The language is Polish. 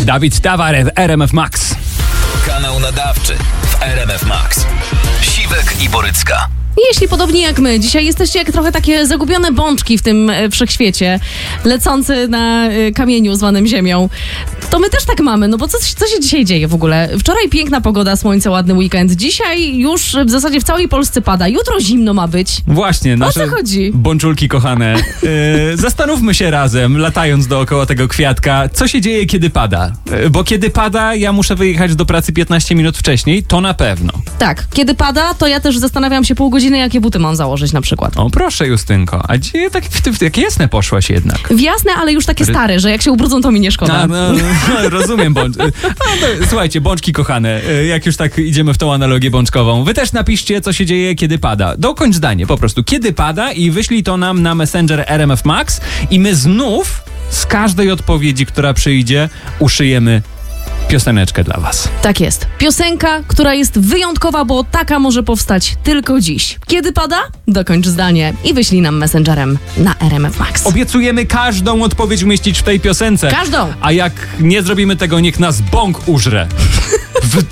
Dawid Tawar w RMF Max. Kanał nadawczy w RMF Max. Siwek i Borycka. Jeśli podobnie jak my, dzisiaj jesteście jak trochę takie zagubione bączki w tym wszechświecie, lecący na kamieniu zwanym ziemią, to my też tak mamy, no bo co się dzisiaj dzieje w ogóle? Wczoraj piękna pogoda, słońce, ładny weekend, dzisiaj już w zasadzie w całej Polsce pada, jutro zimno ma być. Właśnie, nasze o co chodzi? Bączulki kochane. Zastanówmy się razem, latając dookoła tego kwiatka, co się dzieje, kiedy pada. Bo kiedy pada, ja muszę wyjechać do pracy 15 minut wcześniej, to na pewno. Tak, kiedy pada, to ja też zastanawiam się pół godziny, jakie buty mam założyć na przykład. O proszę, Justynko, a gdzie tak w jasne poszłaś jednak? W jasne, ale już takie stare, że jak się ubrudzą, to mi nie szkoda. Rozumiem, słuchajcie, bączki kochane, jak już tak idziemy w tą analogię bączkową, wy też napiszcie, co się dzieje, kiedy pada. Dokończ zdanie, po prostu, kiedy pada i wyślij to nam na Messenger RMF Max i my znów z każdej odpowiedzi, która przyjdzie, uszyjemy pioseneczkę dla was. Tak jest. Piosenka, która jest wyjątkowa, bo taka może powstać tylko dziś. Kiedy pada? Dokończ zdanie i wyślij nam messengerem na RMF Max. Obiecujemy każdą odpowiedź umieścić w tej piosence. Każdą. A jak nie zrobimy tego, niech nas bąk użre.